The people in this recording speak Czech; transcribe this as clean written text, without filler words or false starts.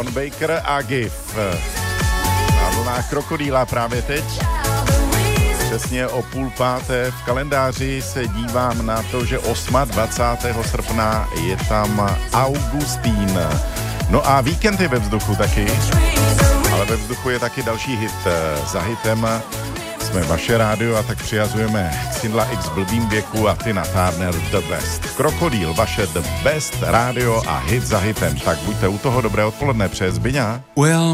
Don Baker a GIF. Na vlnách Krokodýla právě teď. Přesně o 4:30 v kalendáři se dívám na to, že 28. srpna je tam Augustín. No a víkend je ve vzduchu taky, ale ve vzduchu je taky další hit. Za hitem jsme vaše rádio a tak přihazujeme Xindla X blbým věku a Tina Turner The Best. Krokodýl, vaše The Best rádio a hit za hitem. Tak buďte u toho, dobré odpoledne, přeje Zbyňa.